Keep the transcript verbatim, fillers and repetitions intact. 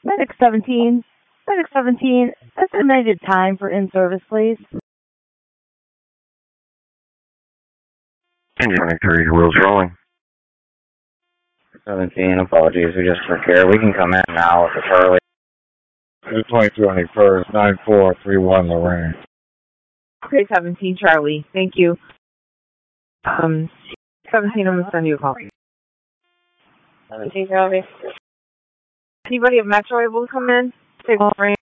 Medic seventeen. Medic seventeen. Estimated time for in-service, please. Engine three, wheels rolling. seventeen, apologies, we just for care. We can come in now with the Charlie. two twenty-two on the first, nine four three one Lorraine. Okay, seventeen, Charlie. Thank you. Um, seventeen, I'm going to send you a call. seventeen, Charlie. Anybody at Metro able to come in? Take off,